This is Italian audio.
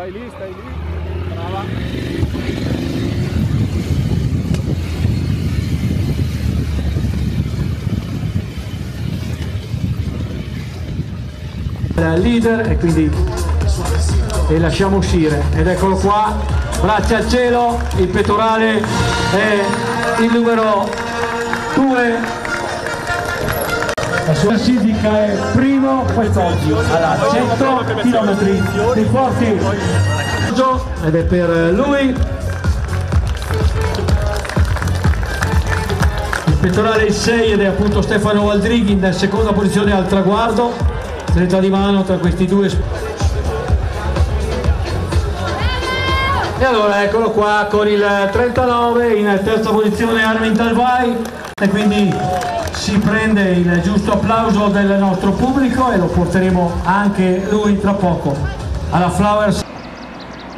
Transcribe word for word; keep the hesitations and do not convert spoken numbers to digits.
stai lì, stai lì. Brava. Leader e quindi e lasciamo uscire ed eccolo qua, braccia al cielo, il pettorale è il numero due, la sua classifica è primo quest'oggi alla cento chilometri di Forti ed è per lui il pettorale il sei ed è appunto Stefano Waldrighi in seconda posizione al traguardo, stretta di mano tra questi due. E allora eccolo qua con il trentanove in terza posizione Armin Talvai e quindi si prende il giusto applauso del nostro pubblico e lo porteremo anche lui tra poco alla Flowers.